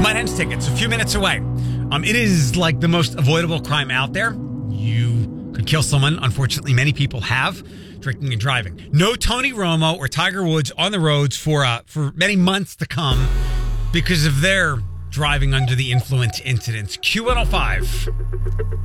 Mud Hens tickets, a few minutes away. It is like the most avoidable crime out there. You could kill someone. Unfortunately, many people have, drinking and driving. No Tony Romo or Tiger Woods on the roads for many months to come because of their driving under the influence incidents. Q105.